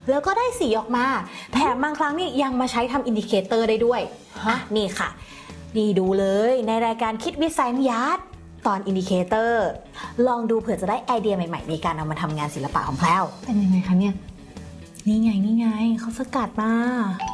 แล้วก็ได้สีออกมาแถมบางครั้งนี่ยังมาใช้ทำอินดิเคเตอร์ได้ด้วยนี่ค่ะนี่ดูเลยในรายการคิดวิสัยมยัดตอนอินดิเคเตอร์ลองดูเผื่อจะได้ไอเดียใหม่ๆในการเอามาทำงานศิลปะของแพรวเป็นยังไงคะเนี่ยนี่ไงเขาสกัดมา